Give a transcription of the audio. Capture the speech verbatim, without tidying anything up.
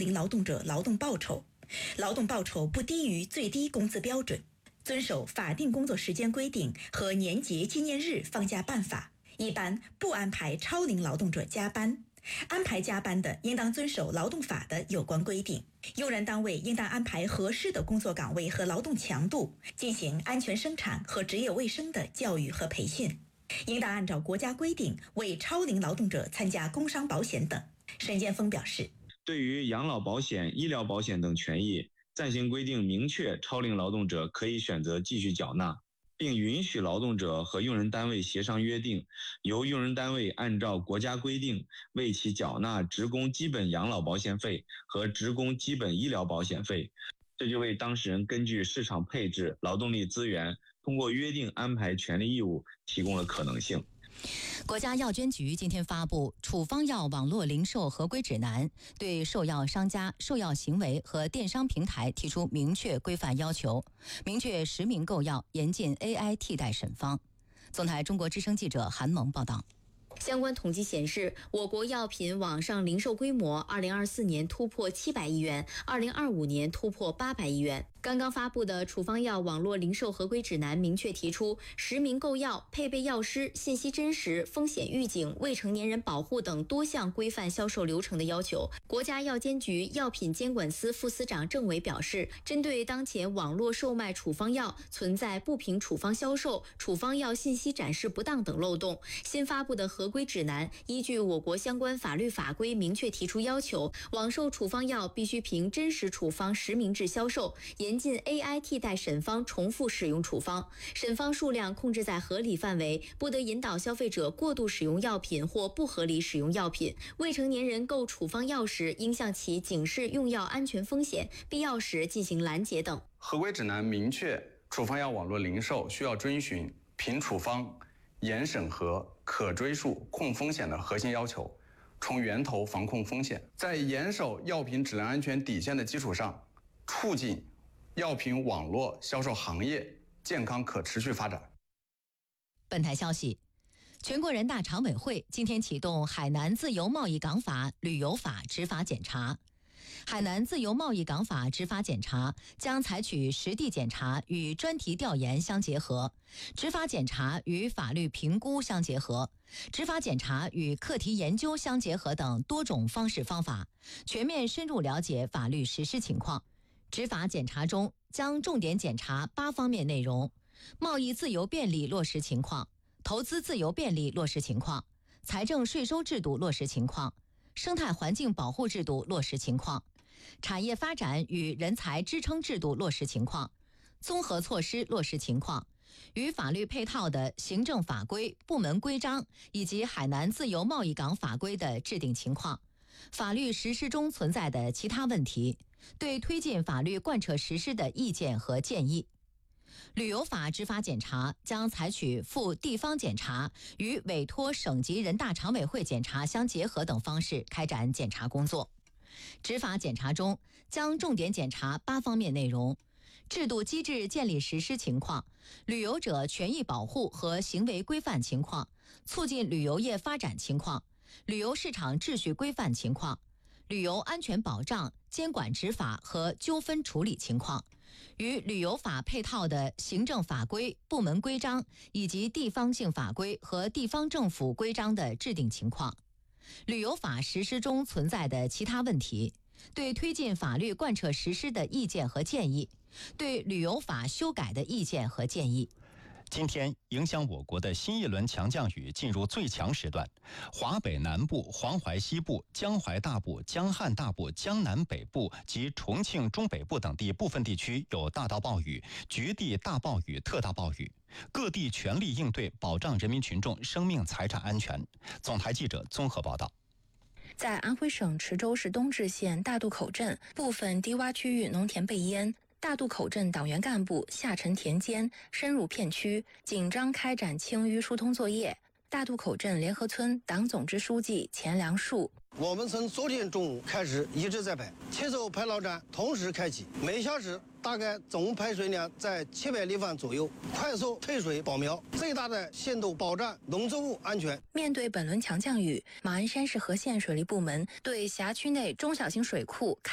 龄劳动者劳动报酬，劳动报酬不低于最低工资标准，遵守法定工作时间规定和年节纪念日放假办法，一般不安排超龄劳动者加班。安排加班的应当遵守劳动法的有关规定，用人单位应当安排合适的工作岗位和劳动强度，进行安全生产和职业卫生的教育和培训，应当按照国家规定为超龄劳动者参加工伤保险等。沈建峰表示， 对于养老保险、医疗保险等权益，暂行规定明确超龄劳动者可以选择继续缴纳，并允许劳动者和用人单位协商约定，由用人单位按照国家规定为其缴纳职工基本养老保险费和职工基本医疗保险费，这就为当事人根据市场配置、劳动力资源，通过约定安排权利义务提供了可能性。 国家药监局今天发布处方药网络零售合规指南，对售药商家、售药行为和电商平台提出明确规范要求，明确实名购药，严禁 A I 替代审方。总台中国之声记者韩萌报道。 相关统计显示，我国药品网上零售规模二零二四年突破七百亿元，二零二五年突破八百亿元。刚刚发布的处方药网络零售合规指南明确提出实名购药、配备药师、信息真实、风险预警、未成年人保护等多项规范销售流程的要求。国家药监局药品监管司副司长郑伟表示，针对当前网络售卖处方药存在不凭处方销售、处方药信息展示不当等漏洞，新发布的合规指南依据我国相关法律法规明确提出要求，网售处方药必须凭真实处方实名制销售，严禁 A I 替代审方重复使用处方，审方数量控制在合理范围，不得引导消费者过度使用药品或不合理使用药品。未成年人购处方药时，应向其警示用药安全风险，必要时进行拦截等。 合规指南明确，处方药网络零售需要遵循凭处方、严审核、可追溯、控风险的核心要求，从源头防控风险，在严守药品质量安全底线的基础上，促进药品网络销售行业健康可持续发展。 本台消息，全国人大常委会今天启动海南自由贸易港法、旅游法执法检查。海南自由贸易港法执法检查将采取实地检查与专题调研相结合，执法检查与法律评估相结合，执法检查与课题研究相结合等多种方式方法，全面深入了解法律实施情况。执法检查中将重点检查八方面内容：贸易自由便利落实情况、投资自由便利落实情况、财政税收制度落实情况、生态环境保护制度落实情况、产业发展与人才支撑制度落实情况、综合措施落实情况、与法律配套的行政法规、部门规章以及海南自由贸易港法规的制定情况、法律实施中存在的其他问题，对推进法律贯彻实施的意见和建议。旅游法执法检查将采取赴地方检查与委托省级人大常委会检查相结合等方式开展检查工作。执法检查中将重点检查八方面内容：制度机制建立实施情况、旅游者权益保护和行为规范情况、促进旅游业发展情况、旅游市场秩序规范情况、旅游安全保障、监管执法和纠纷处理情况，与旅游法配套的行政法规、部门规章以及地方性法规和地方政府规章的制定情况，旅游法实施中存在的其他问题，对推进法律贯彻实施的意见和建议，对旅游法修改的意见和建议。 今天影响我国的新一轮强降雨进入最强时段，华北南部、黄淮西部、江淮大部、江汉大部、江南北部及重庆中北部等地部分地区有大到暴雨，局地大暴雨、特大暴雨，各地全力应对，保障人民群众生命财产安全。总台记者综合报道。 在安徽省池州市东治县大渡口镇，部分低洼区域农田被淹。大渡口镇党员干部下沉田间，深入片区，紧张开展清淤疏通作业。大渡口镇联合村党总支书记钱良树： 我们从昨天中午开始一直在排，七艘排涝站同时开启，每小时大概总排水量在七百立方左右，快速退水保苗，最大的限度保障农作物安全。 面对本轮强降雨，马鞍山市和县水利部门对辖区内中小型水库